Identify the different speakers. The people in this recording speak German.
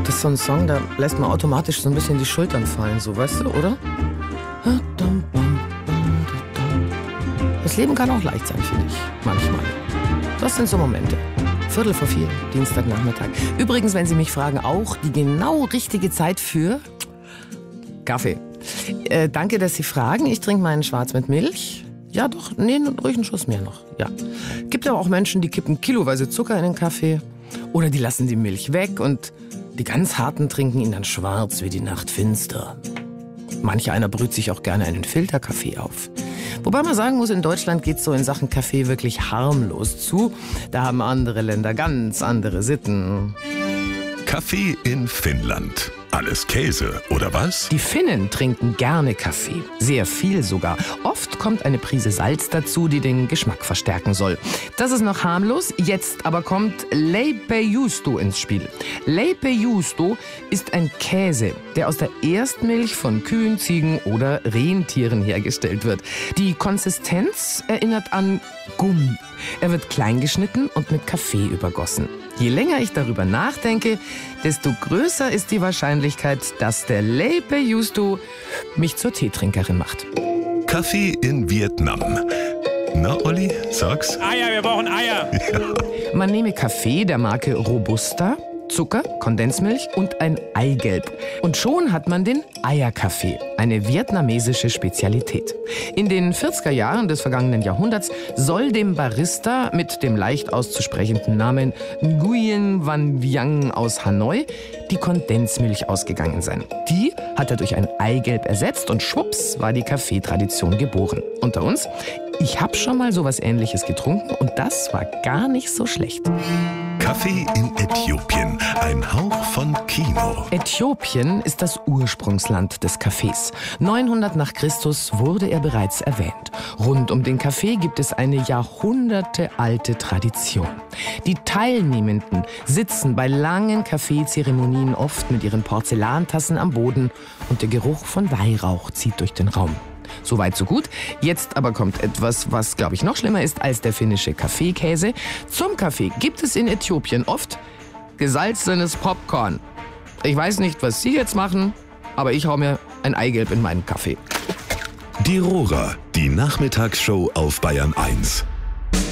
Speaker 1: Das ist so ein Song, da lässt man automatisch so ein bisschen die Schultern fallen, so, weißt du, oder? Das Leben kann auch leicht sein, finde ich, manchmal. Das sind so Momente. 3:45, Dienstagnachmittag. Übrigens, wenn Sie mich fragen, auch die genau richtige Zeit für Kaffee. Danke, dass Sie fragen. Ich trinke meinen Schwarz mit Milch. Ja doch, nee, ruhig einen Schuss mehr noch. Ja. Gibt aber auch Menschen, die kippen kiloweise Zucker in den Kaffee. Oder die lassen die Milch weg und die ganz Harten trinken ihn dann schwarz wie die Nacht finster. Manch einer brüht sich auch gerne einen Filterkaffee auf. Wobei man sagen muss, in Deutschland geht's so in Sachen Kaffee wirklich harmlos zu. Da haben andere Länder ganz andere Sitten.
Speaker 2: Kaffee in Finnland. Alles Käse, oder was?
Speaker 1: Die Finnen trinken gerne Kaffee. Sehr viel sogar. Oft kommt eine Prise Salz dazu, die den Geschmack verstärken soll. Das ist noch harmlos. Jetzt aber kommt Leipäjuusto ins Spiel. Leipäjuusto ist ein Käse, der aus der Erstmilch von Kühen, Ziegen oder Rentieren hergestellt wird. Die Konsistenz erinnert an Gummi. Er wird klein geschnitten und mit Kaffee übergossen. Je länger ich darüber nachdenke, desto größer ist die Wahrscheinlichkeit, dass der Leipäjuusto mich zur Teetrinkerin macht.
Speaker 2: Kaffee in Vietnam. Na, Olli, sag's.
Speaker 3: Eier, wir brauchen Eier.
Speaker 2: Ja.
Speaker 1: Man nehme Kaffee der Marke Robusta, Zucker, Kondensmilch und ein Eigelb. Und schon hat man den Eierkaffee, eine vietnamesische Spezialität. In den 40er Jahren des vergangenen Jahrhunderts soll dem Barista mit dem leicht auszusprechenden Namen Nguyen Van Viang aus Hanoi die Kondensmilch ausgegangen sein. Die hat er durch ein Eigelb ersetzt und schwupps war die Kaffeetradition geboren. Unter uns, ich habe schon mal sowas Ähnliches getrunken und das war gar nicht so schlecht.
Speaker 2: Kaffee in Äthiopien. Ein Hauch von Kino.
Speaker 1: Äthiopien ist das Ursprungsland des Kaffees. 900 nach Christus wurde er bereits erwähnt. Rund um den Kaffee gibt es eine jahrhundertealte Tradition. Die Teilnehmenden sitzen bei langen Kaffeezeremonien oft mit ihren Porzellantassen am Boden und der Geruch von Weihrauch zieht durch den Raum. Soweit, so gut. Jetzt aber kommt etwas, was, glaube ich, noch schlimmer ist als der finnische Kaffeekäse. Zum Kaffee gibt es in Äthiopien oft gesalzenes Popcorn. Ich weiß nicht, was Sie jetzt machen, aber ich hau mir ein Eigelb in meinen Kaffee.
Speaker 2: Die Rohrer, die Nachmittagsshow auf Bayern 1.